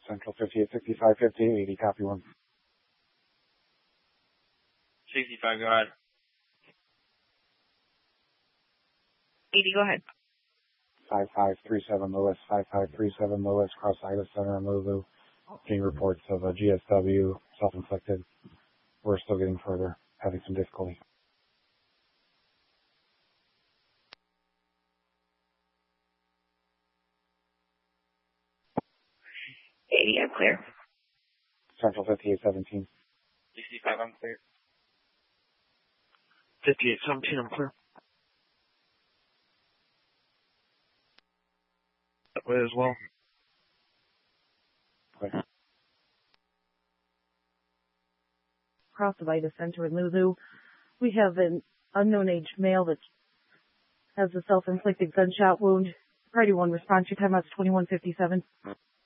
Central 5865, 5880, copy 1. 65, go ahead. 80, go ahead. 5537 Lewis, 5537 Lewis, cross Ida Center in Lulu. Getting reports of a GSW, self-inflicted. We're still getting further, having some difficulty. 80, I'm clear. Central 5817. 65, I'm clear. 5817, I'm clear. That way as well. Okay. Cross of Ida Center in Lulu. We have an unknown aged male that has a self-inflicted gunshot wound. Priority 1 response. Your timeout's 21:57.